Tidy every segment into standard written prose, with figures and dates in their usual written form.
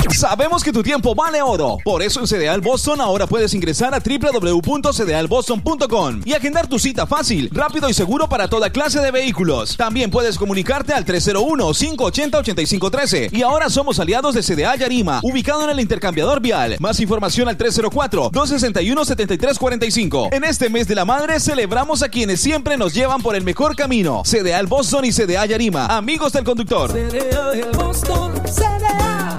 Sabemos que tu tiempo vale oro. Por eso en CDL Boston ahora puedes ingresar a www.cdlboston.com y agendar tu cita fácil, rápido y seguro para toda clase de vehículos. También puedes comunicarte al 301-580-8513. Y ahora somos aliados de CDA Yarima, ubicado en el intercambiador vial. Más información al 304-261-7345. En este mes de la madre celebramos a quienes siempre nos llevan por el mejor camino. CDA Boston y CDA Yarima, amigos del conductor. CDA Boston, CDA.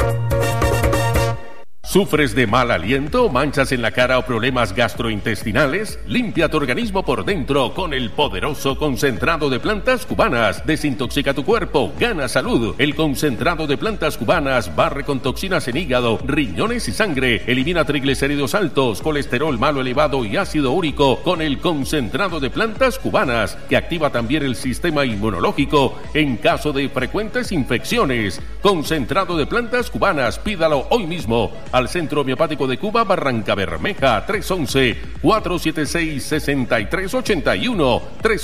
¿Sufres de mal aliento, manchas en la cara o problemas gastrointestinales? Limpia tu organismo por dentro con el poderoso concentrado de plantas cubanas. Desintoxica tu cuerpo, gana salud. El concentrado de plantas cubanas barre con toxinas en hígado, riñones y sangre. Elimina triglicéridos altos, colesterol malo elevado y ácido úrico con el concentrado de plantas cubanas, que activa también el sistema inmunológico en caso de frecuentes infecciones. Concentrado de plantas cubanas, pídalo hoy mismo al Centro Homeopático de Cuba, Barranca Bermeja, 311-476-6381.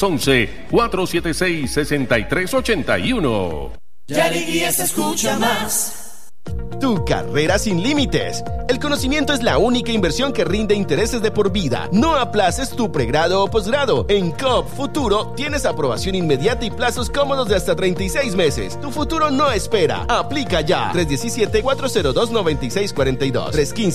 311-476-6381. Yariguía se escucha más. Tu carrera sin límites. El conocimiento es la única inversión que rinde intereses de por vida. No aplaces tu pregrado o posgrado. En COP Futuro tienes aprobación inmediata y plazos cómodos de hasta 36 meses. Tu futuro no espera. Aplica ya. 317-402-9642.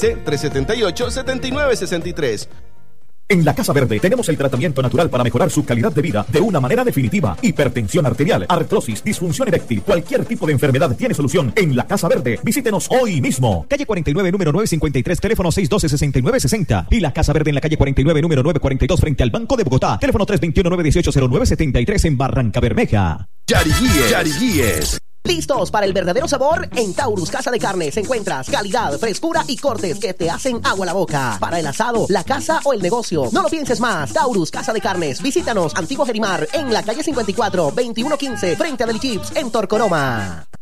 315-378-7963. En la Casa Verde tenemos el tratamiento natural para mejorar su calidad de vida de una manera definitiva. Hipertensión arterial, artrosis, disfunción eréctil, cualquier tipo de enfermedad tiene solución en la Casa Verde. Visítenos hoy mismo. Calle 49, número 953, teléfono 612-6960. Y la Casa Verde en la calle 49, número 942, frente al Banco de Bogotá. Teléfono 321-918-0973 en Barranca Bermeja. Yariguíes. ¿Listos para el verdadero sabor? En Taurus Casa de Carnes encuentras calidad, frescura y cortes que te hacen agua a la boca. Para el asado, la casa o el negocio. No lo pienses más. Taurus Casa de Carnes. Visítanos, Antiguo Gerimar, en la calle 54, 2115, frente a Deli Chips, en Torcoroma.